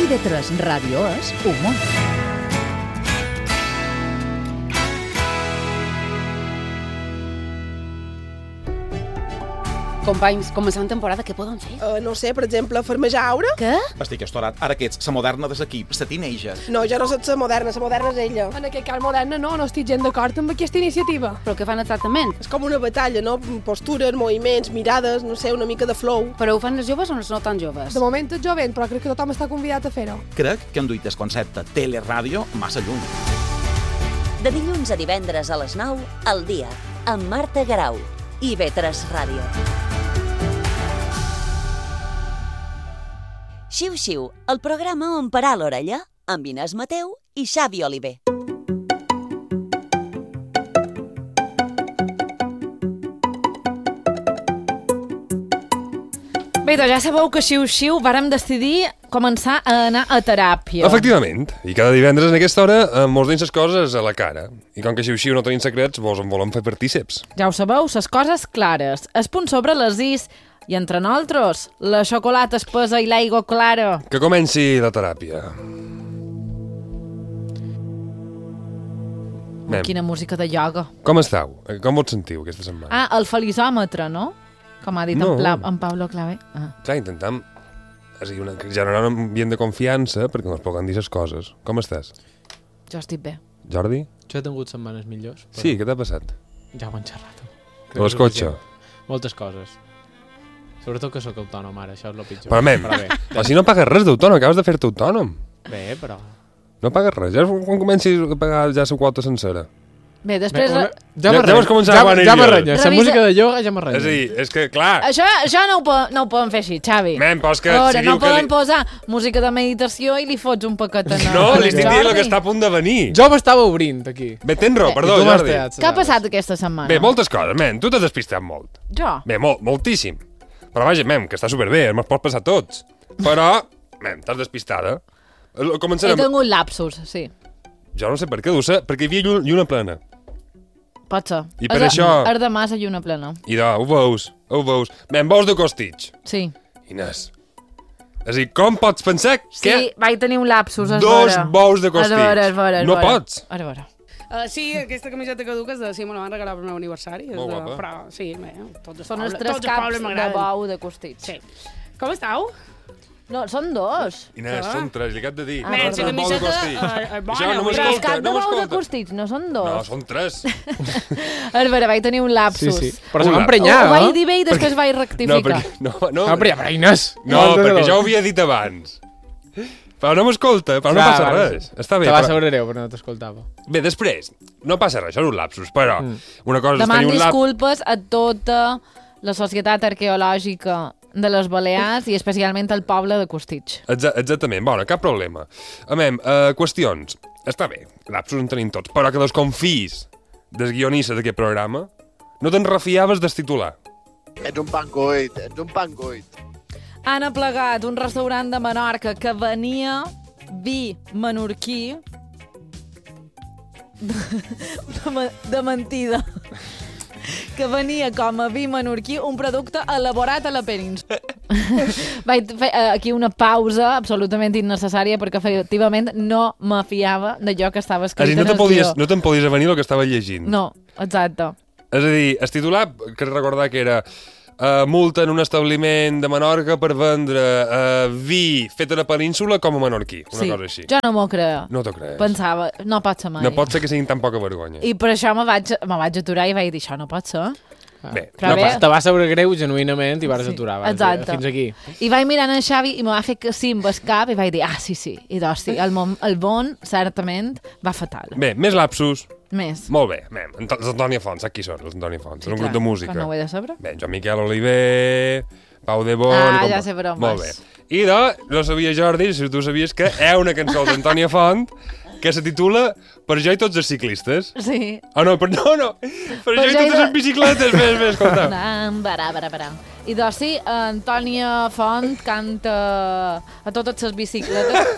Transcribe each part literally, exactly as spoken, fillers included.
I V tres Ràdio és humor. Companys, començant temporada, què podem fer? Uh, no sé, per exemple, farmejar aura? Què? Estic estorat. Ara que ets la moderna de l'equip, la teenager. No, jo no soc la moderna, la moderna és ella. En aquest cas moderna no, no estic gens d'acord amb aquesta iniciativa. Però què fan exactament? És com una batalla, no? Postures, moviments, mirades, no sé, una mica de flow. Però ho fan les joves o no tan joves? De moment és jovent, però crec que tothom està convidat a fer-ho. Crec que han duit el concepte teleràdio massa lluny. De dilluns a divendres a les nou, al dia, amb Marta Garau, I V tres Ràdio. Xiu-xiu, el programa on parar l'orella, amb Inés Mateu i Xavi Oliver. Bé, doncs ja sabeu que xiu-xiu vàrem decidir començar a anar a teràpia. Efectivament, i cada divendres en aquesta hora eh, mos deim les coses a la cara. I com que xiu-xiu no tenim secrets, vos en volem fer partíceps. Ja ho sabeu, les coses clares, el punt sobre les is, i entre nosaltres, la xocolata espesa i l'aigua clara. Que comenci la teràpia. Mem, Quina música de ioga. com esteu? Com vos sentiu aquesta setmana? Ah, el felizòmetre, no? Com ha dit No. en, Pla, en Pablo Clavé. Ah. Clar, intentem o sigui, una, generar un ambient de confiança perquè no es poden dir les coses. Com estàs? Jo estic bé. Jordi? Jo he tingut setmanes millors. Però Sí, què t'ha passat? ja ho hem xerrat. De l'escotxe? Moltes coses. Sobretot que sóc autònom ara, això és el pitjor. Però, mem, Però bé, o si no pagues res d'autònom, acabes de fer-te autònom. bé, però... No pagues res, ja és quan comencis a pagar ja la quota sencera. Bé, després... Bé, Bé, ja Ja- m'arrenya, ja vas començar ja, a venir ja jo. m'arrenya. La Revisa- música de ioga ja m'arrenya. És a dir, és que, clar... Això, això no, ho, po- no ho podem fer així, Xavi. Mem, però és que Ara, si no diu que podem li- posar música de meditació i li fots un paquet en No, en li estic Jordi. dient el que està a punt de venir. Jo m'estava obrint, aquí. Bé, tens raó, Bé, perdó, I tu m'has Jordi. tallat, Què ha saps? passat aquesta setmana? Bé, moltes coses, men, tu t'has despistat molt. Jo? Bé, molt, moltíssim. Però vaja, mem, que està superbé, me'ls pots passar tots. Però, mem, t'has despistada. He Començarem... tingut lapsus, sí. Jo no sé per què, deu ser, perquè hi havia llu- lluna plena. Pot ser. I per És a- això- És de massa lluna plena. I de, ho veus, ho veus. Mem, bous de costitx. Sí. Inés. És a dir, com pots pensar Sí, que vaig tenir un lapsus, es dos veure. bous de Es veure, costitx? es veure, es No veure. pots. A veure. Uh, sí, aquesta camiseta que duc és de... Sí, me la van regalar per el meu aniversari. és Molt de, guapa. Però, sí, bé, tots els Són pobles, els tres tots els caps pobles de m'agraden. bou de costits. Sí. Com estàu? No, són dos. Inés, Ah. són tres, li acabo de dir. Ah, Bé, perdó. la Un bou de camiseta... costitx. Uh, uh, bona, Això no una- Tres m'escolta, caps de no bou de m'escolta. costits, no són dos. No, són tres. A veure, vaig tenir un Sí, lapsus. sí. Però se Una. m'ha Ho, emprenyat, ho vaig no? dir bé i després vaig rectificar. No, perquè... No, no, Ah, però ja, però Inés. no, perquè ja ho havia dit abans. Però no m'escolta, però no Clar, passa vale, res. sí. Està bé. Te va Però... saber greu, però no t'escoltava. Bé, després, no passa res, això és un lapsus, però Mm. una cosa és Deman tenir un lapsus... disculpes a tota la Societat Arqueològica de les Balears i especialment al poble de Costitx. Exa exactament, bona, cap problema. Amem, uh, qüestions. Està bé, lapsus en tenim tots, però que desconfis dels guionistes d'aquest programa, no te'n refiaves del titular. Ets un pancoit, ets un pancoit. Han aplegat un restaurant de Menorca que venia vi menorquí de, de, me- de mentida. Que venia com a vi menorquí un producte elaborat a la península. Vaig fer eh, aquí una pausa absolutament innecessària perquè efectivament no me fiava d'allò que estava És a escrit dir, no en te'n el podies, guió. no te'n podies avenir el que estava llegint. No, exacte. És a dir, el titular, que recordar que era uh, multa en un establiment de Menorca per vendre uh, vi fet a la península com a menorquí, una Sí, cosa així. jo no m'ho creia. No t'ho creus. Pensava, no pot ser mai. No pot ser que siguin tan poca vergonya. I per això me vaig, me vaig aturar i vaig dir, això no pot ser. Bé, Però no bé. passa. Te va saber greu genuïnament i vas Sí, aturar. Vas exacte. dir, fins aquí. I vaig mirant en Xavi i me va fer que sí amb el cap i vaig dir, ah, sí, sí. I doncs sí, el, món, el món certament va fatal. Bé, més lapsus. Més. Molt bé, bé. Ant- els Antònia Font, saps qui són, els Antònia Font? Sí, és un clar, grup de música. però no ho he de saber. Bé, Joan Miquel Oliver, Pau de Bon... Ah, i ja compa- sé per on Molt vas. bé. I de, no sabia Jordi, si tu sabies que hi ha una cançó d'Antònia Font que se titula Per jo i tots els ciclistes. Sí. Oh, no, per, no, no. Per, jo i jo i totes to- les bicicletes. Bé, bé, escolta. Nam, barà, barà, barà. I doncs sí, Antònia Font canta a totes les bicicletes.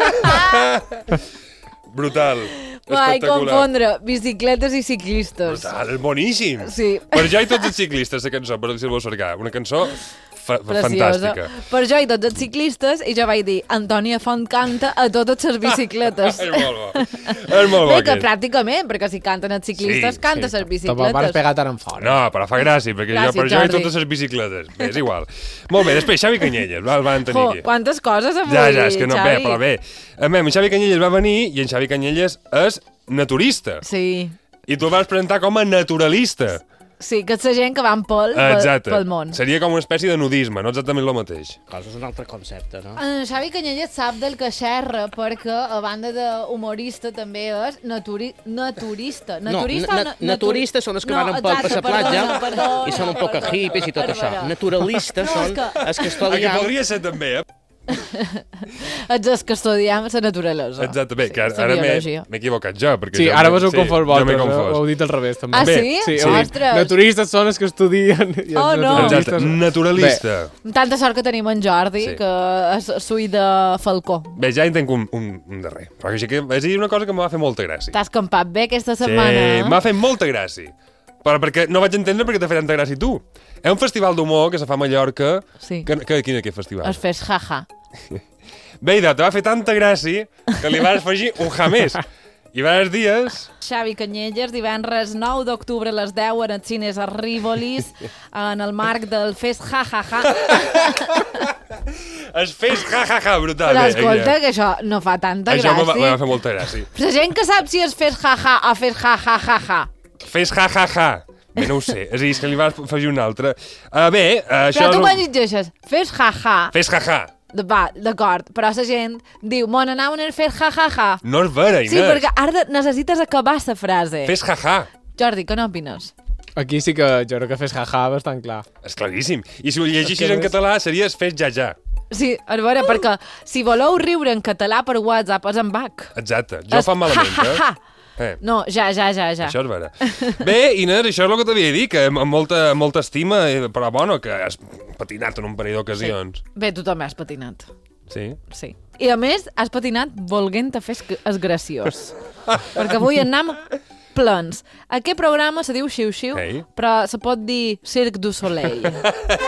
Brutal. Vaig Espectacular. confondre bicicletes i ciclistes. Brutal, és boníssim. Sí. Per jo i tots els ciclistes, la cançó, per si el vau cercar. Una cançó fa fantàstica. Per jo i tots els ciclistes, i jo vaig dir, Antònia Font canta a totes les bicicletes. És molt bo. És molt bo, Bé, que aquest. pràcticament, perquè si canten els ciclistes, Sí, canta sí. les bicicletes. Tampoc vas pegar tant en fora. No, però fa gràcia, perquè Gràcies, jo per jo i Jordi. totes les bicicletes. Bé, és igual. Molt bé, després Xavi Canyelles, va, el van tenir Jo, aquí. quantes coses avui, Ja, ja, és que no, Xavi. bé, però bé. A mi, en Xavi Canyelles va venir i en Xavi Canyelles és naturista. Sí, I tu el vas presentar com a naturalista. sí, que és la gent que va en pol pel, Exacte. pel món. Seria com una espècie de nudisme, no exactament el mateix. Cosa és un altre concepte, no? En Xavi Canyelles sap del que xerra perquè, a banda d'humorista, també és naturi naturista. Naturista no, o na naturistes són els que no, van en pol per exacte, la platja perdona, perdona, i són un poc perdona, hippies i tot perdona. això. Naturalistes No, són és que- els que El que estudien... podria ser també, eh? Ets els que estudiem la naturalesa. Exacte, bé, Sí, que ara, la ara m'he biologia. m'he equivocat jo. Perquè Sí, jo ara m'he- vos ho sí, confós jo m'he vosaltres, ho confós. heu dit al revés, també. Ah, Bé, sí? Sí, sí. heu dit, Ostres. naturistes són els que estudien. I els Oh, no. Exacte, naturalistes- naturalista. Amb tanta sort que tenim en Jordi, Sí. que és sui de Falcó. Bé, ja en tinc un, un, un darrer. Però així que és a dir una cosa que em va fer molta gràcia. T'has campat bé aquesta Sí, setmana. m'ha fet molta gràcia. Però perquè no vaig entendre perquè t'ha fet tanta gràcia tu. És un festival d'humor que se fa a Mallorca. Sí. Que, que, quin és aquest festival? Es fes jaja. Bé, idò, te va fer tanta gràcia que li vas afegir un ja més. I vas dies... Xavi Canyelles, divendres nou d'octubre a les deu en els cines a Rivolis, en el marc del Fes Ja Ja Ja. Es fes ja, ja, ja, brutal. Però Bé, escolta, ja. que això no fa tanta Això me va, me va gràcia. fer molta gràcia. La gent que sap si es Fes Ja Ja o Fes Ja Ja Ja Ja. Fes ja, ja, ja. Bé, no ho sé. És a dir, és que li vas afegir un altre. Uh, bé, uh, això... Però tu és un- quan llegeixes Fes Ja Ja, Fes ja, ja. de- va, d'acord, però la gent diu, mon anaven a fer ja ja ja. No és vera, Inés. Sí, perquè ara necessites acabar la frase. Fes ja, ja. Jordi, què n'opines? Aquí sí que jo crec que fes jaja bastant clar. És claríssim. I si ho llegissis És que en més- català seria fes ja, ja. Sí, a veure, perquè si voleu riure en català per WhatsApp és en bac. Exacte. Jo ho És fan malament, ha, ha, ha. eh? Eh. No, ja, ja, ja, ja. Això és vera. Bé, Inés, això és el que t'havia dit, que amb molta, molta estima, eh, però bueno, que has patinat en un parell d'ocasions. Bé, tu també has patinat. Sí? Sí. I a més, has patinat volent-te fer es- es graciós. Perquè avui anam plens. Aquest programa se diu Xiu Xiu, Ei. però se pot dir Cirque du Soleil.